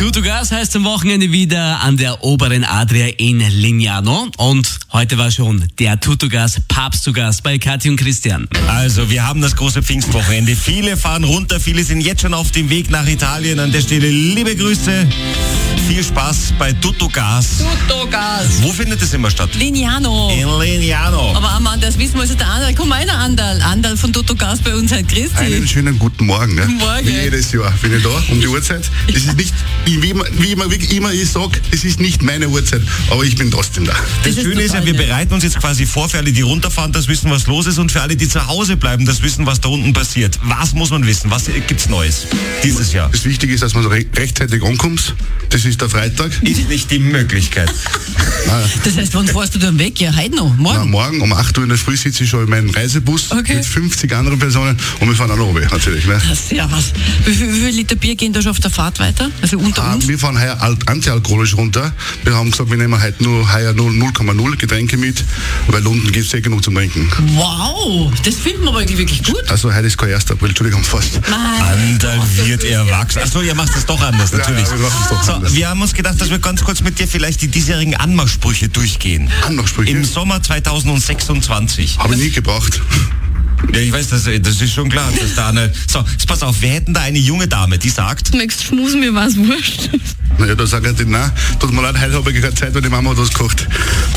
Tutugas heißt am Wochenende wieder an der oberen Adria in Lignano. Und heute war schon der Tutugas Papst zu Gast bei Kathi und Christian. Also, wir haben das große Pfingstwochenende. Viele fahren runter, viele sind jetzt schon auf dem Weg nach Italien. An der Stelle liebe Grüße. Viel Spaß bei Tutugas. Tutugas. Wo findet es immer statt? Lignano. In Lignano. Aber Mann, das wissen wir, ist der Andal. Komm mal, Andal von Tutugas bei uns halt. Christi. Einen schönen guten Morgen. Guten Morgen. Wie jedes Jahr bin ich da um die Uhrzeit. Es ist nicht, wie immer ich sage, es ist nicht meine Uhrzeit, aber ich bin trotzdem da. Das Schöne ist ja, wir bereiten uns jetzt quasi vor für alle, die runterfahren, das wissen, was los ist, und für alle, die zu Hause bleiben, das wissen, was da unten passiert. Was muss man wissen? Was gibt's Neues dieses Jahr? Das Wichtige ist, dass man rechtzeitig ankommt. Das ist der Freitag. Ist nicht die Möglichkeit. Das heißt, wann fährst du dann weg? Ja, heute noch? Morgen? Na, morgen um 8 Uhr in der Früh sitze ich schon in meinem Reisebus mit 50 anderen Personen und wir fahren auch noch runter, natürlich. Ne? Sehr was. Wie viel Liter Bier gehen da schon auf der Fahrt weiter? Also unter uns? Wir fahren heuer antialkoholisch runter. Wir haben gesagt, wir nehmen heute nur heuer 0,0 Getränke mit, weil unten gibt es genug zum Trinken. Wow, das finden wir aber eigentlich wirklich gut. Also heute ist kein 1. April, Entschuldigung, fast. Andal wird erwachsen. Achso, ihr macht das doch anders, natürlich. Ja, wir machen es doch anders. So, wir haben uns gedacht, dass wir ganz kurz mit dir vielleicht die diesjährigen Anmachsprüche durchgehen. Anmachsprüche? Im Sommer 2026. Habe ich nie gebraucht. Ja, ich weiß, das ist schon klar. Dass da eine, so, jetzt pass auf, wir hätten da eine junge Dame, die sagt... Du möchtest schmusen, mir war's wurscht. Naja, da sage ich, nein, tut mir leid, heute habe ich keine Zeit, weil die Mama hat was gekocht.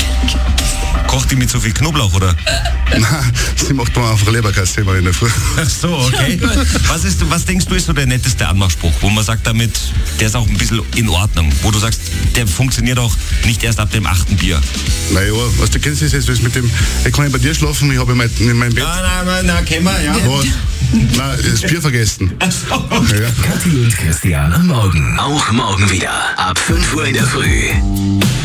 Kocht die mit so viel Knoblauch, oder? Nein, sie macht mir einfach Leberkäse in der Früh. Ach so, okay. Was denkst du, ist so der netteste Anmachspruch, wo man sagt damit, der ist auch ein bisschen in Ordnung, wo du sagst, der funktioniert auch nicht erst ab dem 8. Bier? Naja, was du kennst, ist jetzt mit dem, ich kann bei dir schlafen, ich habe in meinem Bett... Nein, kennen wir, ja. Was? Nein, das Bier vergessen. Ach so, okay. Kathi und Christian am Morgen. Auch morgen wieder ab 5 Uhr in der Früh.